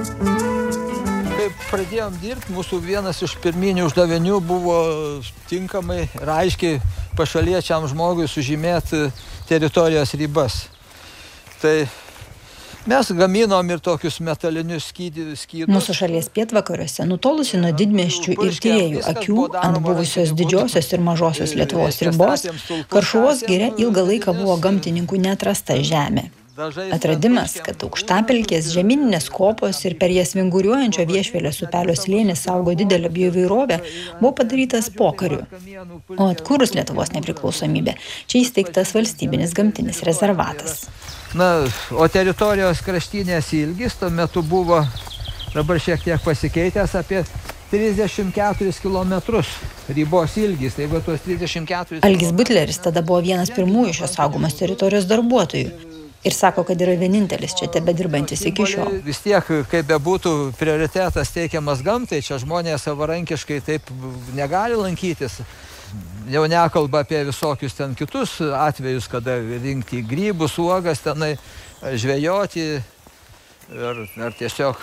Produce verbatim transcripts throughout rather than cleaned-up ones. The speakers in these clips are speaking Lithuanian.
Kai pradėjom dirbti, mūsų vienas iš pirminių uždavinių buvo tinkamai ir aiškiai pašaliečiam žmogui sužymėti teritorijos ribas. Tai mes gaminom ir tokius metalinius skydus. Mūsų šalies pietvakariuose, nutolusi nuo didmiesčių ir tyrėjų akių ant buvusios didžiosios ir mažosios Lietuvos ribos, Karšuvos giria ilgą laiką buvo gamtininkų neatrasta žemė. Atradimas, kad aukštapelkės, žemyninės kopos ir per jas vinguriuojančio Viešvilės upelio slėnį saugo didelę bioįvairovę, buvo padarytas pokariu. O atkūrus Lietuvos nepriklausomybę, čia įsteigtas valstybinis gamtinis rezervatas. Na, o teritorijos kraštinės ilgis tuo metu buvo, dabar šiek tiek pasikeitęs, apie trisdešimt keturis kilometrus ribos ilgis. Tai tuos trisdešimt keturis... Algis Butleris tada buvo vienas pirmųjų šios saugomos teritorijos darbuotojų. Ir sako, kad yra vienintelis čia tebedirbantis iki šiol. Vis tiek, kaip bebūtų prioritetas teikiamas gamtai, čia žmonės savarankiškai taip negali lankytis. Jau nekalba apie visokius ten kitus atvejus, kada rinkti grybus, uogas, tenai žvejoti ar, ar tiesiog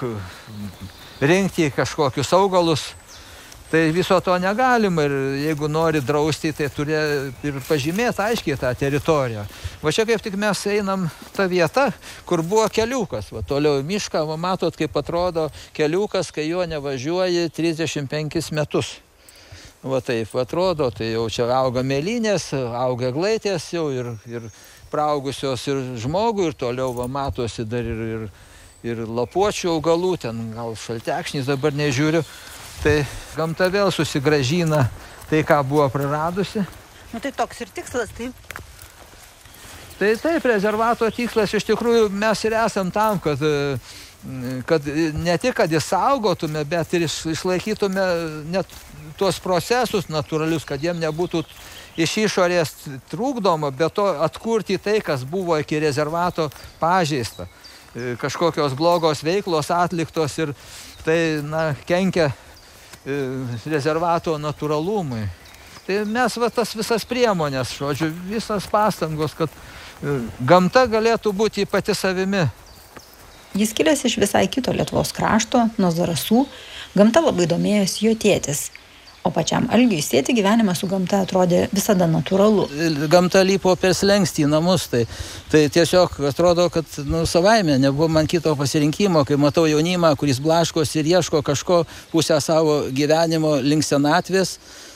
rinkti kažkokius augalus. Tai viso to negalima ir jeigu nori drausti, tai turi ir pažymėti aiškiai tą teritoriją. Va čia kaip tik mes einam tą vietą, kur buvo keliukas. Va toliau mišką, va matot, kaip atrodo keliukas, kai jo nevažiuoji trisdešimt penkis metus. Va taip atrodo, tai jau čia auga mėlynės, auga eglaitės jau ir, ir praaugusios ir žmogų, ir toliau va matosi dar ir, ir, ir lapuočių augalų, ten gal šaltekšnys dabar nežiūriu. Tai gamta vėl susigrąžina tai, ką buvo praradusi. Nu tai toks ir tikslas, taip? Tai taip, rezervato tikslas iš tikrųjų mes ir esam tam, kad, kad ne tik, kad išsaugotume, bet ir išlaikytume net tuos procesus natūralius, kad jiem nebūtų iš išorės trukdoma, bet to atkurti tai, kas buvo iki rezervato pažeista. Kažkokios blogos veiklos atliktos ir tai, na, kenkia rezervato natūralumui. Tai mes va tas visas priemonės, žodžiu, visas pastangos, kad gamta galėtų būti pati savimi. Jis kilęs iš visai kito Lietuvos krašto, nuo Zarasų, gamta labai domėjosi jo tėtis. O pačiam Algiui sėti gyvenimą su gamta atrodė visada natūralu. Gamta lipo per slengstį į namus, tai, tai tiesiog atrodo, kad nu, savaime nebuvo man kito pasirinkimo, kai matau jaunimą, kuris blaškosi ir ieško kažko pusę savo gyvenimo link senatvės.